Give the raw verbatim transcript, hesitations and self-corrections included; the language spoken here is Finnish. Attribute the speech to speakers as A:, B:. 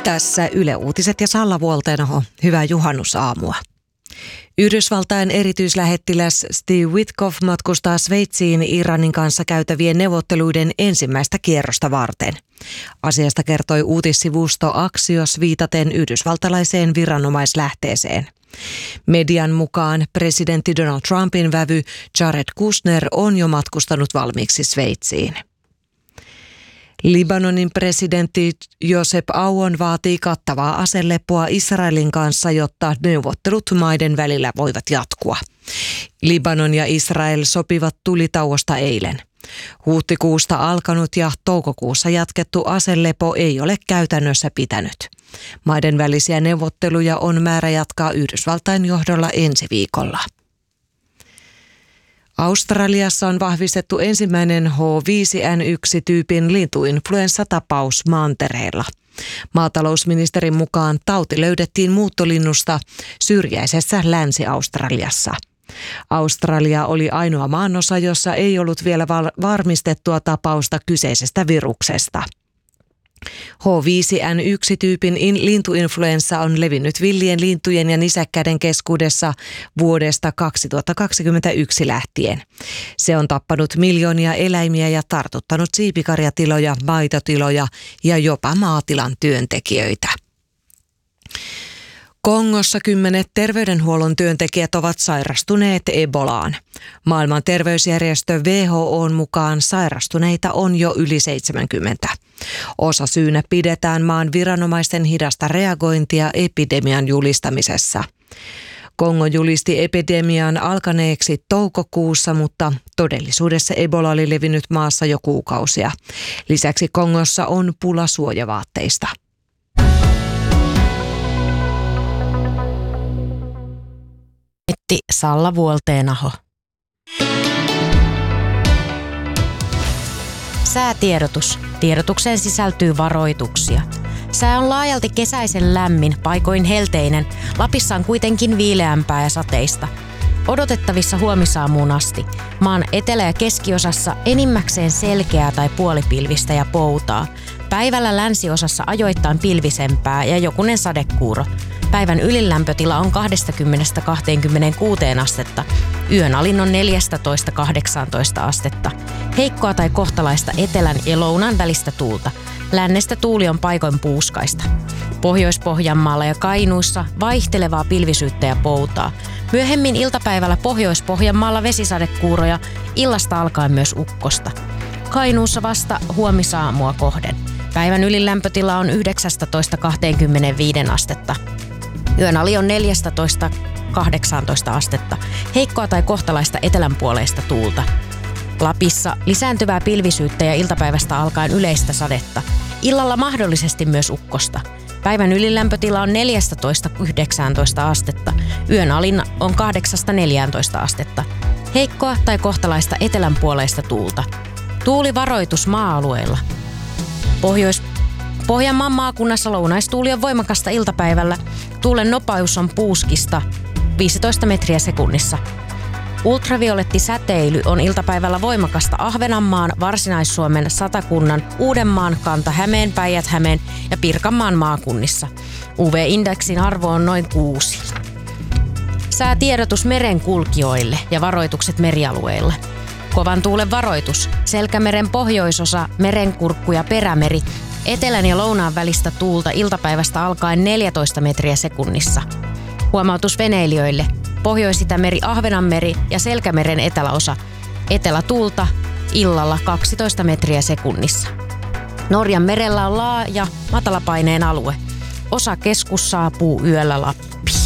A: Tässä Yle Uutiset ja Salla Vuolteenoho. Hyvää juhannusaamua. Yhdysvaltain erityislähettiläs Steve Witkoff matkustaa Sveitsiin Iranin kanssa käytävien neuvotteluiden ensimmäistä kierrosta varten. Asiasta kertoi uutissivusto Axios viitaten yhdysvaltalaiseen viranomaislähteeseen. Median mukaan presidentti Donald Trumpin vävy Jared Kushner on jo matkustanut valmiiksi Sveitsiin. Libanonin presidentti Josep Aoun vaatii kattavaa aselepoa Israelin kanssa, jotta neuvottelut maiden välillä voivat jatkua. Libanon ja Israel sopivat tulitauosta eilen. Huhtikuusta alkanut ja toukokuussa jatkettu aselepo ei ole käytännössä pitänyt. Maiden välisiä neuvotteluja on määrä jatkaa Yhdysvaltain johdolla ensi viikolla. Australiassa on vahvistettu ensimmäinen H viisi N yksi-tyypin lintuinfluenssatapaus mantereella. Maatalousministerin mukaan tauti löydettiin muuttolinnusta syrjäisessä Länsi-Australiassa. Australia oli ainoa maanosa, jossa ei ollut vielä varmistettua tapausta kyseisestä viruksesta. H viisi N yksi-tyypin lintuinfluenssa on levinnyt villien lintujen ja nisäkkäiden keskuudessa vuodesta kaksituhattakaksikymmentäyksi lähtien. Se on tappanut miljoonia eläimiä ja tartuttanut siipikarjatiloja, maitotiloja ja jopa maatilan työntekijöitä. Kongossa kymmenet terveydenhuollon työntekijät ovat sairastuneet Ebolaan. Maailman terveysjärjestö W H O:n mukaan sairastuneita on jo yli seitsemänkymmentä. Osa syynä pidetään maan viranomaisten hidasta reagointia epidemian julistamisessa. Kongo julisti epidemian alkaneeksi toukokuussa, mutta todellisuudessa Ebola oli levinnyt maassa jo kuukausia. Lisäksi Kongossa on pula suojavaatteista.
B: Salla Vuolteenoho. Säätiedotus. Tiedotukseen sisältyy varoituksia. Sää on laajalti kesäisen lämmin, paikoin helteinen. Lapissa on kuitenkin viileämpää ja sateista. Odotettavissa huomisaamuun asti. Maan etelä- ja keskiosassa enimmäkseen selkeää tai puolipilvistä ja poutaa. Päivällä länsiosassa ajoittain pilvisempää ja jokunen sadekuuro. Päivän ylilämpötila on kaksikymmentä kaksikymmentäkuusi astetta. Yön alin on neljätoista kahdeksantoista astetta. Heikkoa tai kohtalaista etelän ja lounaan välistä tuulta. Lännestä tuuli on paikoin puuskaista. Pohjois-Pohjanmaalla ja Kainuussa vaihtelevaa pilvisyyttä ja poutaa. Myöhemmin iltapäivällä Pohjois-Pohjanmaalla vesisadekuuroja, illasta alkaen myös ukkosta. Kainuussa vasta huomisaamua kohden. Päivän ylilämpötila on yhdeksäntoista kaksikymmentäviisi astetta. Yön ali on neljätoista kahdeksantoista astetta. Heikkoa tai kohtalaista etelänpuoleista tuulta. Lapissa lisääntyvää pilvisyyttä ja iltapäivästä alkaen yleistä sadetta. Illalla mahdollisesti myös ukkosta. Päivän ylilämpötila on neljätoista yhdeksäntoista astetta. Yön alin on kahdeksasta neljääntoista astetta. Heikkoa tai kohtalaista etelänpuoleista tuulta. Tuulivaroitus maa-alueilla. Pohjois- Pohjanmaan maakunnassa lounaistuuli on voimakasta iltapäivällä. Tuulen nopeus on puuskista viisitoista metriä sekunnissa. Ultraviolettisäteily on iltapäivällä voimakasta Ahvenanmaan, Varsinais-Suomen, Satakunnan, Uudenmaan, Kanta-Hämeen, Päijät-Hämeen ja Pirkanmaan maakunnissa. U V-indeksin arvo on noin kuusi. Säätiedotus merenkulkijoille ja varoitukset merialueille. Kovan tuulen varoitus. Selkämeren pohjoisosa, merenkurkku ja perämeri. Etelän ja lounaan välistä tuulta iltapäivästä alkaen neljätoista metriä sekunnissa. Huomautus veneilijöille. Pohjois-Itämeri, Ahvenanmeri ja Selkämeren eteläosa. Etelätuulta illalla kaksitoista metriä sekunnissa. Norjan merellä on laaja matalapaineen alue. Osa keskus saapuu yöllä Lappiin.